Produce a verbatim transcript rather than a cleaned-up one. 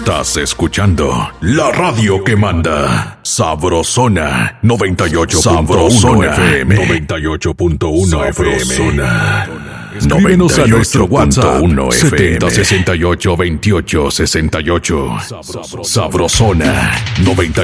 Estás escuchando la radio que manda. Sabrosona noventa y ocho punto uno F M. noventa y ocho punto uno F M. Sabrosona. Escríbenos a nuestro WhatsApp setenta sesenta y ocho veintiocho sesenta y ocho. Sabrosona noventa